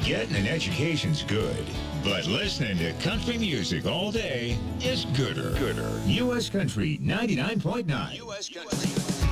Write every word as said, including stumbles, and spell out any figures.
Getting an education's good, but listening to country music all day is gooder. Gooder. U S Country ninety-nine point nine. U S Country.